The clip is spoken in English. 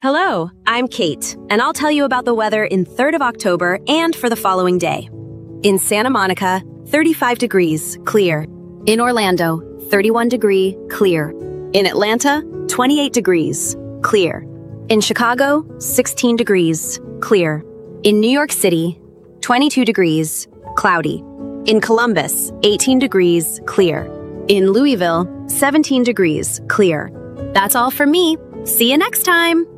Hello, I'm Kate, and I'll tell you about the weather in 3rd of October and for the following day. In Santa Monica, 35 degrees, clear. In Orlando, 31 degree, clear. In Atlanta, 28 degrees, clear. In Chicago, 16 degrees, clear. In New York City, 22 degrees, cloudy. In Columbus, 18 degrees, clear. In Louisville, 17 degrees, clear. That's all for me. See you next time.